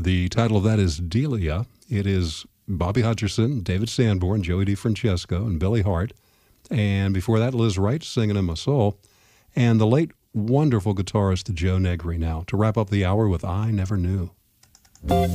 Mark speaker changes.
Speaker 1: The title of that is Delia. It is Bobby Hutcherson, David Sanborn, Joey DeFrancesco, and Billy Hart. And before that, Liz Wright singing In My Soul. And the late wonderful guitarist Joe Negri now to wrap up the hour with I Never Knew.